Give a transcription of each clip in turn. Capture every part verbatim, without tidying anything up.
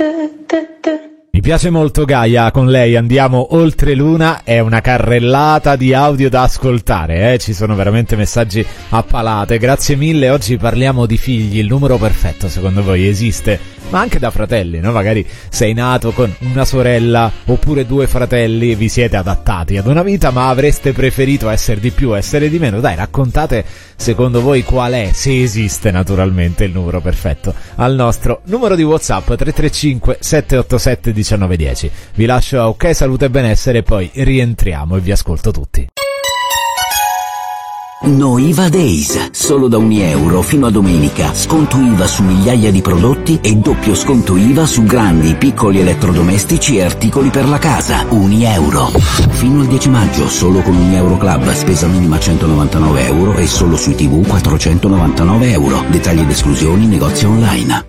Mi piace molto Gaia, con lei andiamo oltre l'una, è una carrellata di audio da ascoltare, eh? Ci sono veramente messaggi a palate, grazie mille. Oggi parliamo di figli, il numero perfetto secondo voi esiste? Ma anche da fratelli, no? Magari sei nato con una sorella oppure due fratelli, vi siete adattati ad una vita ma avreste preferito essere di più, essere di meno. Dai, raccontate secondo voi qual è, se esiste naturalmente, il numero perfetto al nostro numero di WhatsApp tre tre cinque sette otto sette uno nove uno zero. Vi lascio a Ok Salute e Benessere e poi rientriamo e vi ascolto tutti. No I V A Days, solo da un euro fino a domenica, sconto I V A su migliaia di prodotti e doppio sconto I V A su grandi, piccoli elettrodomestici e articoli per la casa, un euro. Fino al dieci maggio, solo con un Euro Club, spesa minima centonovantanove euro e solo sui tivù quattrocentonovantanove euro. Dettagli ed esclusioni, negozi online.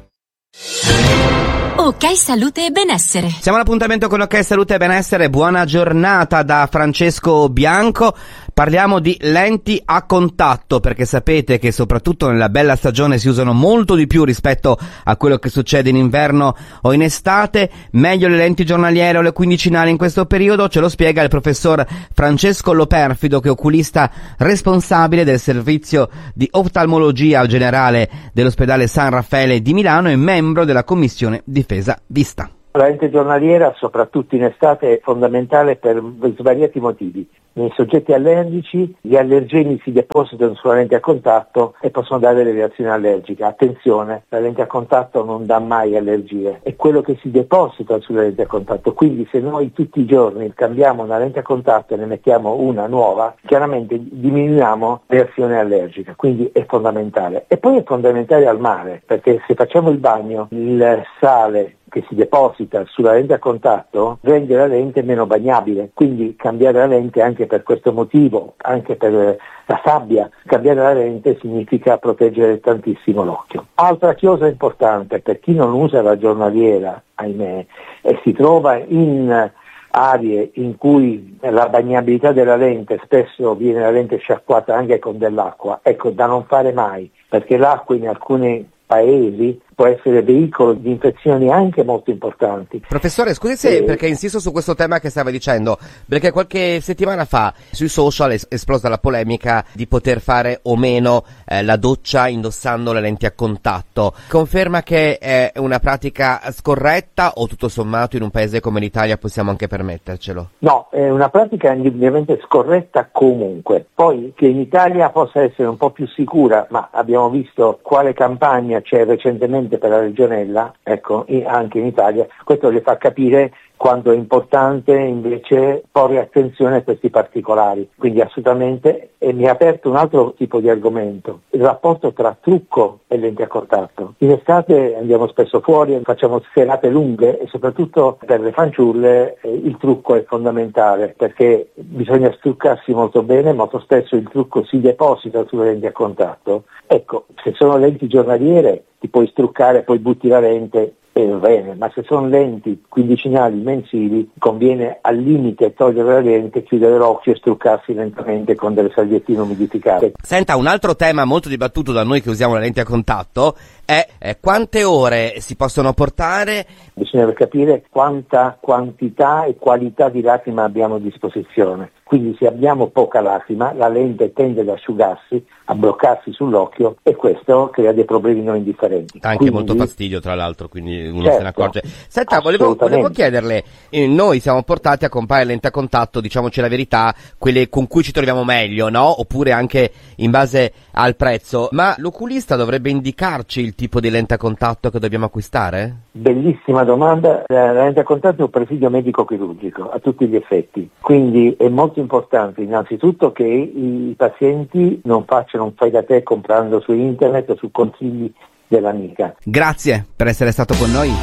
Ok Salute e Benessere. Siamo all'appuntamento con Ok Salute e Benessere. Buona giornata da Francesco Bianco. Parliamo di lenti a contatto, perché sapete che soprattutto nella bella stagione si usano molto di più rispetto a quello che succede in inverno o in estate. Meglio le lenti giornaliere o le quindicinali in questo periodo? Ce lo spiega il professor Francesco Loperfido, che è oculista responsabile del servizio di oftalmologia generale dell'ospedale San Raffaele di Milano e membro della commissione Difesa Vista. La lente giornaliera, soprattutto in estate, è fondamentale per svariati motivi. Nei soggetti allergici gli allergeni si depositano sulla lente a contatto e possono dare delle reazioni allergiche. Attenzione, la lente a contatto non dà mai allergie, è quello che si deposita sulla lente a contatto. Quindi se noi tutti i giorni cambiamo una lente a contatto e ne mettiamo una nuova, chiaramente diminuiamo reazione allergica, quindi è fondamentale. E poi è fondamentale al mare, perché se facciamo il bagno, il sale che si deposita sulla lente a contatto rende la lente meno bagnabile, quindi cambiare la lente anche per questo motivo, anche per la sabbia, cambiare la lente significa proteggere tantissimo l'occhio. Altra chiosa importante per chi non usa la giornaliera, ahimè, e si trova in aree in cui la bagnabilità della lente, spesso viene la lente sciacquata anche con dell'acqua, ecco, da non fare mai, perché l'acqua in alcuni paesi può essere veicolo di infezioni anche molto importanti. Professore, scusi se eh, perché insisto su questo tema che stava dicendo, perché qualche settimana fa sui social è esplosa la polemica di poter fare o meno eh, la doccia indossando le lenti a contatto. Conferma che è una pratica scorretta o tutto sommato in un paese come l'Italia possiamo anche permettercelo? No, è una pratica indubbiamente scorretta comunque. Poi che in Italia possa essere un po' più sicura, ma abbiamo visto quale campagna c'è recentemente per la legionella, ecco, anche in Italia, questo le fa capire quanto è importante invece porre attenzione a questi particolari. Quindi assolutamente, e mi ha aperto un altro tipo di argomento, il rapporto tra trucco e lenti a contatto. In estate andiamo spesso fuori, facciamo serate lunghe e soprattutto per le fanciulle eh, il trucco è fondamentale, perché bisogna struccarsi molto bene, molto spesso il trucco si deposita sulle lenti a contatto. Ecco, se sono lenti giornaliere ti puoi struccare, poi butti la lente e va bene, ma se sono lenti quindicinali mensili conviene al limite togliere la lente, chiudere l'occhio e struccarsi lentamente con delle salviettine umidificate. Senta, un altro tema molto dibattuto da noi che usiamo le lenti a contatto è eh, quante ore si possono portare. Bisogna capire quanta quantità e qualità di lacrima abbiamo a disposizione. Quindi se abbiamo poca lacrima la lente tende ad asciugarsi, a bloccarsi sull'occhio e questo crea dei problemi non indifferenti. Anche quindi, molto fastidio tra l'altro, quindi uno certo, se ne accorge. Senta, volevo, volevo chiederle, eh, noi siamo portati a comprare lenti a contatto, diciamoci la verità, quelle con cui ci troviamo meglio, no? Oppure anche in base al prezzo, ma l'oculista dovrebbe indicarci il tipo di lente a contatto che dobbiamo acquistare? Bellissima domanda. La lente a contatto è un presidio medico-chirurgico a tutti gli effetti, quindi è molto importante innanzitutto che i pazienti non facciano un fai da te comprando su internet o su consigli dell'amica. Grazie per essere stato con noi.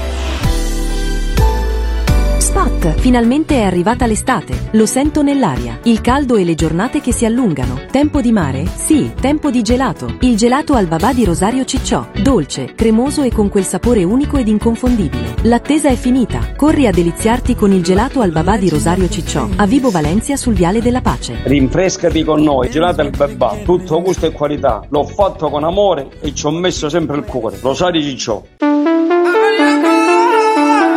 Spot, finalmente è arrivata l'estate. Lo sento nell'aria. Il caldo e le giornate che si allungano. Tempo di mare? Sì, tempo di gelato. Il gelato al babà di Rosario Cicciò. Dolce, cremoso e con quel sapore unico ed inconfondibile. L'attesa è finita. Corri a deliziarti con il gelato al babà di Rosario Cicciò. A Vibo Valencia sul Viale della Pace. Rinfrescati con noi. Gelato al babà. Tutto gusto e qualità. L'ho fatto con amore e ci ho messo sempre il cuore. Rosario Cicciò.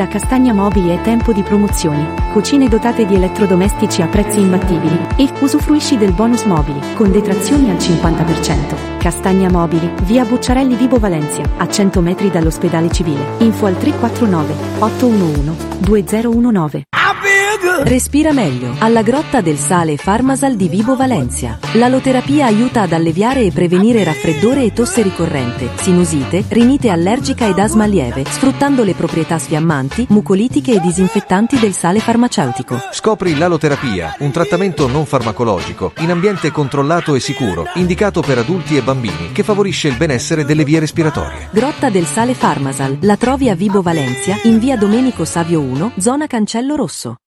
da Castagna Mobili è tempo di promozioni. Cucine dotate di elettrodomestici a prezzi imbattibili e usufruisci del bonus mobili con detrazioni al cinquanta per cento. Castagna Mobili, via Bucciarelli Vibo Valencia, a cento metri dall'ospedale civile. Info al tre quattro nove otto uno uno due zero uno nove. Respira meglio alla Grotta del Sale Farmasal di Vibo Valencia. L'aloterapia aiuta ad alleviare e prevenire raffreddore e tosse ricorrente, sinusite, rinite allergica ed asma lieve, sfruttando le proprietà sfiammanti, mucolitiche e disinfettanti del sale farmaceutico. Scopri l'aloterapia, un trattamento non farmacologico, in ambiente controllato e sicuro, indicato per adulti e bambini, che favorisce il benessere delle vie respiratorie. Grotta del Sale Farmasal, la trovi a Vibo Valencia, in via Domenico Savio uno, zona Cancello Rosso.